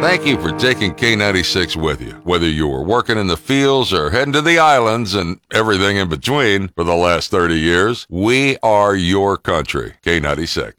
Thank you for taking K96 with you. Whether you were working in the fields or heading to the islands and everything in between for the last 30 years, we are your country. K96.